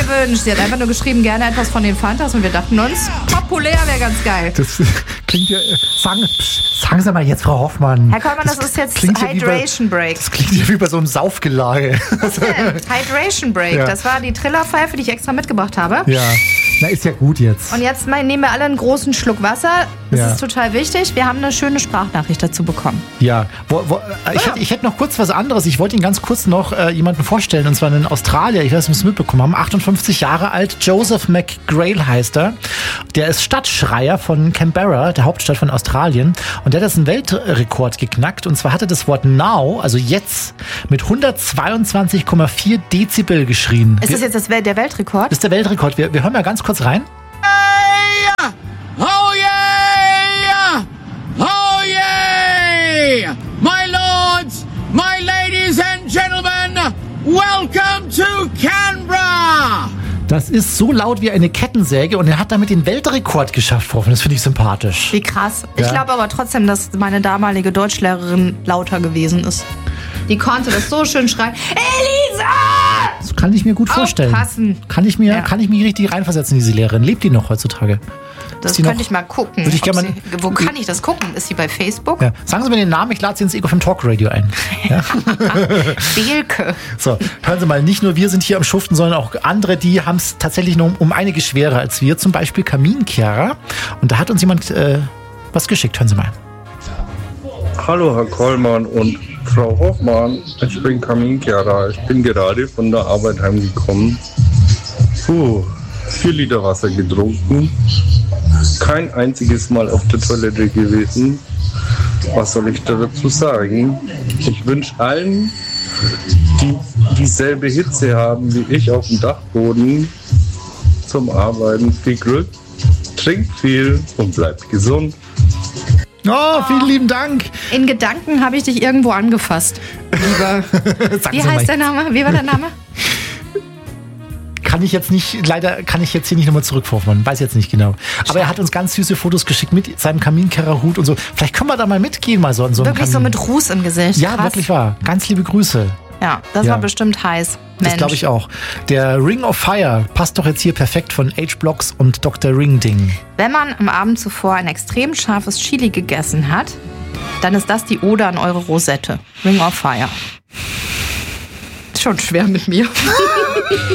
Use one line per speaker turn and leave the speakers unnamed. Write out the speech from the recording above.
gewünscht. Sie hat einfach nur geschrieben, gerne etwas von den Fantas und wir dachten uns, populär wäre ganz geil.
Das klingt ja... Sagen Sie mal jetzt, Frau Hoffmann.
Herr Kollmann, das ist jetzt Hydration Break.
Das klingt ja wie bei so einem Saufgelage.
Was denn? Hydration Break. Ja. Das war die Trillerpfeife, die ich extra mitgebracht habe.
Ja, na ist ja gut jetzt.
Und jetzt nehmen wir alle einen großen Schluck Wasser. Das ist total wichtig. Wir haben eine schöne Sprachnachricht dazu bekommen.
Ja, ich hätte noch kurz was anderes. Ich wollte Ihnen ganz kurz noch jemanden vorstellen, und zwar einen Australier. Ich weiß nicht, ob Sie es mitbekommen haben. 58 Jahre alt, Joseph McGrail heißt er. Der ist Stadtschreier von Canberra, der Hauptstadt von Australien. Und der hat jetzt einen Weltrekord geknackt. Und zwar hat er das Wort now, also jetzt, mit 122,4 Dezibel geschrien.
Ist das jetzt der Weltrekord?
Das ist der Weltrekord. Wir hören mal ganz kurz rein.
Hey! Oh yeah! Oh yeah! My lords, my ladies and gentlemen, welcome to Canberra!
Das ist so laut wie eine Kettensäge und er hat damit den Weltrekord geschafft, Frau Hoffmann. Das finde ich sympathisch.
Wie krass.
Ja.
Ich glaube aber trotzdem, dass meine damalige Deutschlehrerin lauter gewesen ist. Die konnte das so schön schreien. Elisa!
Das kann ich mir gut vorstellen.
Aufpassen.
Kann ich mich richtig reinversetzen, diese Lehrerin. Lebt die noch heutzutage?
Das könnte ich mal gucken. Wo kann ich das gucken? Ist sie bei Facebook?
Ja. Sagen Sie mir den Namen, ich lade Sie ins Ego vom Talk Radio ein. Ja?
Bielke.
So, hören Sie mal, nicht nur wir sind hier am Schuften, sondern auch andere, die haben es tatsächlich noch um einiges schwerer als wir. Zum Beispiel Kaminkehrer. Und da hat uns jemand was geschickt. Hören Sie mal.
Hallo Herr Kollmann und Frau Hoffmann, ich bin Kaminkehrer. Ich bin gerade von der Arbeit heimgekommen. 4 Liter Wasser getrunken. Kein einziges Mal auf der Toilette gewesen. Was soll ich dazu sagen? Ich wünsche allen, die dieselbe Hitze haben wie ich auf dem Dachboden, zum Arbeiten viel Glück, trinkt viel und bleibt gesund.
Oh, vielen lieben Dank.
In Gedanken habe ich dich irgendwo angefasst, lieber. Wie heißt der Name? Wie war der Name?
Leider kann ich jetzt hier nicht nochmal zurückvorfahren. Weiß jetzt nicht genau. Aber er hat uns ganz süße Fotos geschickt mit seinem Kaminkehrer-Hut und so. Vielleicht können wir da mal mitgehen, mal so in so einem
Wirklich so mit Ruß im Gesicht.
Ja, krass. Wirklich wahr. Ganz liebe Grüße.
Ja, das war bestimmt heiß. Mensch.
Das glaube ich auch. Der Ring of Fire passt doch jetzt hier perfekt von H-Blocks und Dr. Ring-Ding.
Wenn man am Abend zuvor ein extrem scharfes Chili gegessen hat, dann ist das die Ode an eure Rosette. Ring of Fire. Schon schwer mit mir.